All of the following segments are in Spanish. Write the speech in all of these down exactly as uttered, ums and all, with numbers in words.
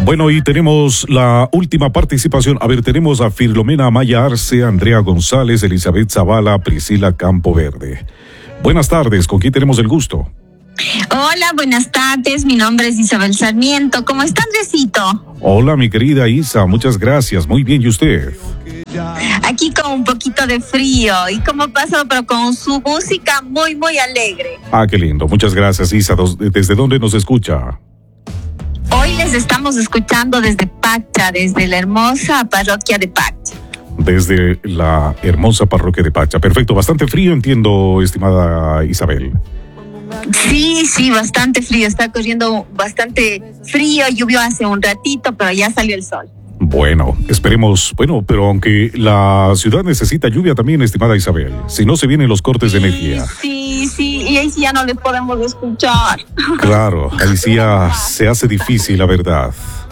Bueno, y tenemos la última participación. A ver, tenemos a Filomena Amaya Arce, Andrea González, Elizabeth Zavala, Priscila Campoverde. Buenas tardes, ¿con quién tenemos el gusto? Hola, buenas tardes, mi nombre es Isabel Sarmiento. ¿Cómo está, Andresito? Hola, mi querida Isa, muchas gracias. Muy bien, ¿y usted? Aquí con un poquito de frío y como pasó, pero con su música muy, muy alegre. Ah, qué lindo. Muchas gracias, Isa. ¿Desde dónde nos escucha? Hoy les estamos escuchando desde Pacha, desde la hermosa parroquia de Pacha. Desde la hermosa parroquia de Pacha. Perfecto, bastante frío, entiendo, estimada Isabel. Sí, sí, bastante frío. Está corriendo bastante frío. Llovió hace un ratito, pero ya salió el sol. Bueno, esperemos. Bueno, pero aunque la ciudad necesita lluvia también, estimada Isabel. Si no, se vienen los cortes sí, de energía. Sí, sí, y ahí sí ya no les podemos escuchar. Claro, ahí sí ya se hace difícil, la verdad.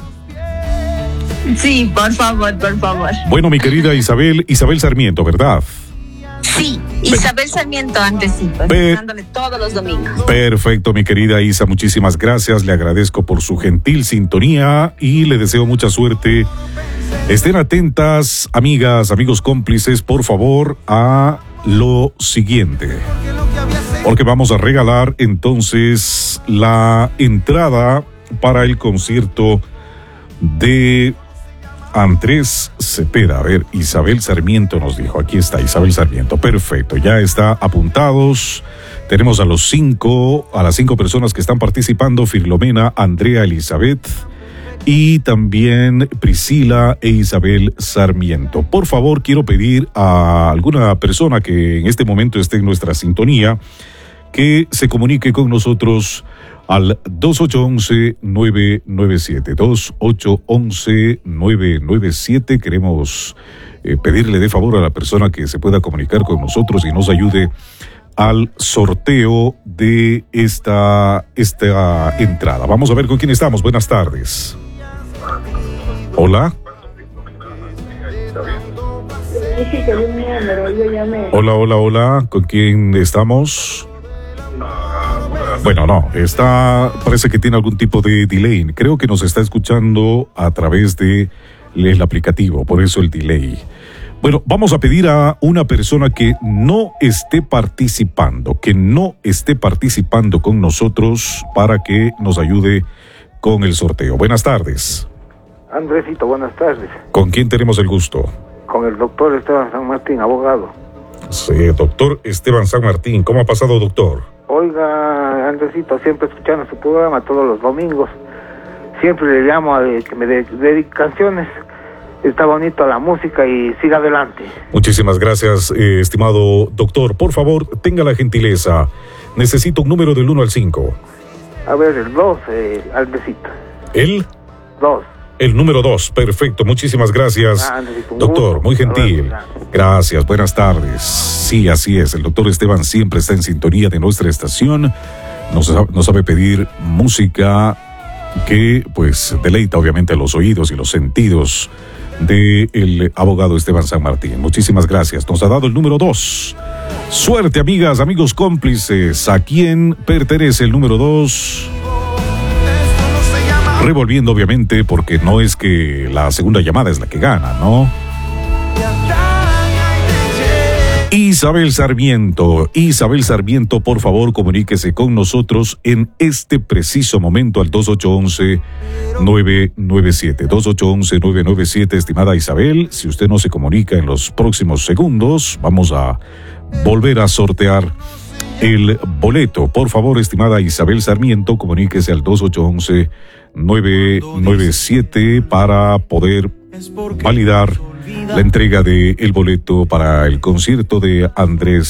Sí, por favor, por favor. Bueno, mi querida Isabel, Isabel Sarmiento, ¿verdad? Sí, Isabel Sarmiento, Andresito, escuchándole todos los domingos. Perfecto, mi querida Isa, muchísimas gracias. Le agradezco por su gentil sintonía y le deseo mucha suerte. Estén atentas, amigas, amigos cómplices, por favor, a lo siguiente. Porque vamos a regalar entonces la entrada para el concierto de Andrés Cepeda. A ver, Isabel Sarmiento nos dijo, aquí está Isabel Sarmiento, perfecto, ya está apuntados. Tenemos a los cinco, a las cinco personas que están participando: Filomena, Andrea, Elizabeth y también Priscila e Isabel Sarmiento. Por favor, quiero pedir a alguna persona que en este momento esté en nuestra sintonía que se comunique con nosotros al dos ocho uno uno nueve nueve siete, dos ocho uno uno nueve nueve siete. Queremos eh, pedirle de favor a la persona que se pueda comunicar con nosotros y nos ayude al sorteo de esta, esta entrada. Vamos a ver con quién estamos. Buenas tardes. Hola. Hola, hola, hola. ¿Con quién estamos? Bueno, no, está, parece que tiene algún tipo de delay. Creo que nos está escuchando a través de el aplicativo, por eso el delay. Bueno, vamos a pedir a una persona que no esté participando, que no esté participando con nosotros para que nos ayude con el sorteo. Buenas tardes. Andresito, buenas tardes. ¿Con quién tenemos el gusto? Con el doctor Esteban San Martín, abogado. Sí, doctor Esteban San Martín. ¿Cómo ha pasado, doctor? Oiga, Andresito, siempre escuchando su programa todos los domingos. Siempre le llamo a que me dedique canciones. Está bonito la música y siga adelante. Muchísimas gracias, eh, estimado doctor. Por favor, tenga la gentileza. Necesito un número del uno al cinco. A ver, el dos, eh, Andresito. ¿El? dos. El número dos, perfecto. Muchísimas gracias, ah, doctor. Muy gentil. Gracias, buenas tardes. Sí, así es. El doctor Esteban siempre está en sintonía de nuestra estación. Nos, nos sabe pedir música que, pues, deleita obviamente los oídos y los sentidos del abogado Esteban San Martín. Muchísimas gracias. Nos ha dado el número dos. Suerte, amigas, amigos cómplices. ¿A quién pertenece el número dos? Revolviendo, obviamente, porque no es que la segunda llamada es la que gana, ¿no? Isabel Sarmiento, Isabel Sarmiento, por favor, comuníquese con nosotros en este preciso momento al dos ocho uno uno nueve nueve siete, dos ocho uno uno nueve nueve siete, estimada Isabel. Si usted no se comunica en los próximos segundos, vamos a volver a sortear el boleto. Por favor, estimada Isabel Sarmiento, comuníquese al dos ocho uno uno nueve nueve siete para poder validar la entrega del boleto para el concierto de Andrés